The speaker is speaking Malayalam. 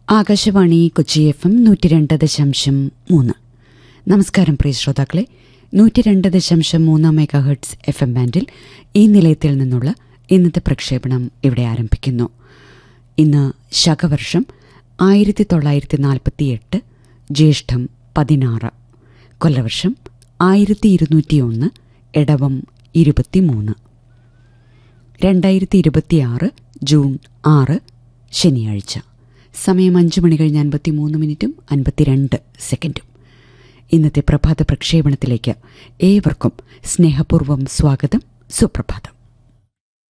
ആകാശവാണി കൊച്ചി FM 102.3. നമസ്കാരം പ്രിയ ശ്രോതാക്കളെ. 102.3 മെഗാഹെർട്സ് FM ബാൻഡിൽ ഈ നിലയത്തിൽ നിന്നുള്ള ഇന്നത്തെ പ്രക്ഷേപണം ഇവിടെ ആരംഭിക്കുന്നു. ഇന്ന് ശകവർഷം 1948 ജ്യേഷ്ഠം 16, കൊല്ലവർഷം 1201, ഇടവം 23, 2026 ജൂൺ 6 ശനിയാഴ്ച. സമയം 5 മണി കഴിഞ്ഞ് 53 മിനിറ്റും 52 സെക്കൻഡും. ഇന്നത്തെ പ്രഭാത പ്രക്ഷേപണത്തിലേക്ക് ഏവർക്കും സ്നേഹപൂർവ്വം സ്വാഗതം. സുപ്രഭാതം.